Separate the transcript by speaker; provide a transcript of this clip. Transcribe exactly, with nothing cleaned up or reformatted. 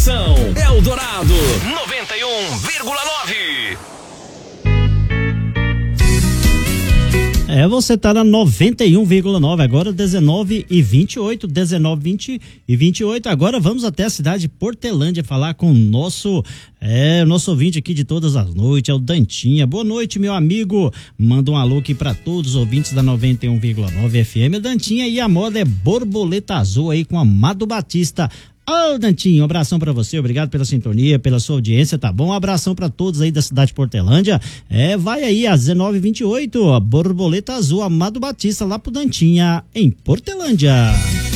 Speaker 1: Atenção, Eldorado noventa e um vírgula nove.
Speaker 2: É, você tá na noventa e um vírgula nove, agora dezenove e vinte e oito, dezenove, vinte e vinte e oito. Agora vamos até a cidade de Portelândia falar com o nosso, é, nosso ouvinte aqui de todas as noites, é o Dantinha. Boa noite, meu amigo. Manda um alô aqui pra todos os ouvintes da noventa e um vírgula nove F M. Dantinha, e a moda é borboleta azul aí com Amado Batista. Ô, Dantinho, um abração pra você, obrigado pela sintonia, pela sua audiência, tá bom? Um abração pra todos aí da cidade de Portelândia. É, vai aí às dezenove e vinte e oito, ó, borboleta azul, Amado Batista, lá pro Dantinha, em Portelândia.